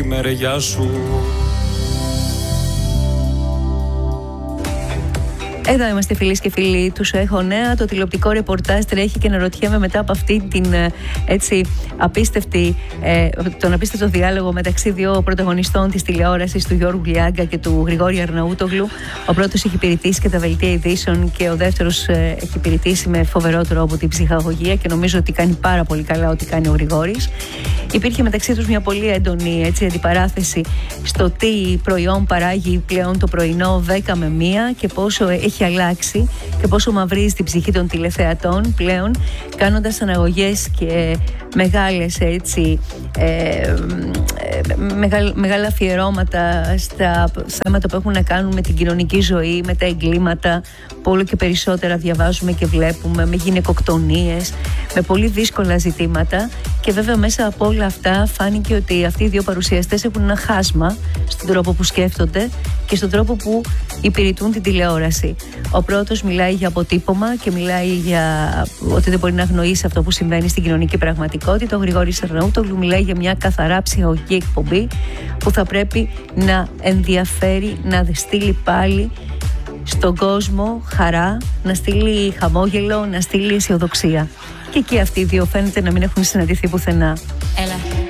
μεριά σου. Εδώ είμαστε, φίλες και φίλοι του Έχω Νέα. Το τηλεοπτικό ρεπορτάζ τρέχει και αναρωτιέμαι μετά από αυτή την τον απίστευτο διάλογο μεταξύ δύο πρωταγωνιστών της τηλεόρασης, του Γιώργου Λιάγκα και του Γρηγόρη Αρναούτογλου. Ο πρώτος έχει υπηρετήσει και τα δελτία ειδήσεων και ο δεύτερος έχει υπηρετήσει με φοβερό τρόπο την ψυχαγωγία και νομίζω ότι κάνει πάρα πολύ καλά ό,τι κάνει ο Γρηγόρης. Υπήρχε μεταξύ τους μια πολύ έντονη αντιπαράθεση στο τι προϊόν παράγει πλέον το πρωινό 10 με 1 και πόσο έχει αλλάξει και πόσο μαυρίζει την ψυχή των τηλεθεατών πλέον, κάνοντας αναγωγές και μεγάλες μεγάλα αφιερώματα στα θέματα που έχουν να κάνουν με την κοινωνική ζωή, με τα εγκλήματα που όλο και περισσότερα διαβάζουμε και βλέπουμε, με γυναικοκτονίες, με πολύ δύσκολα ζητήματα. Και βέβαια μέσα από όλα αυτά φάνηκε ότι αυτοί οι δύο παρουσιαστές έχουν ένα χάσμα στον τρόπο που σκέφτονται και στον τρόπο που υπηρετούν την τηλεόραση. Ο πρώτος μιλάει για αποτύπωμα και μιλάει για ότι δεν μπορεί να αγνοήσει αυτό που συμβαίνει στην κοινωνική πραγματικότητα. Ο Γρηγόρης Αρναούτογλου μιλάει για μια καθαρά ψυχαγωγική εκπομπή που θα πρέπει να ενδιαφέρει, να στείλει πάλι στον κόσμο χαρά, να στείλει χαμόγελο, να στείλει αισιοδοξία. Και εκεί αυτοί οι δύο φαίνεται να μην έχουν συναντηθεί πουθενά. Έλα.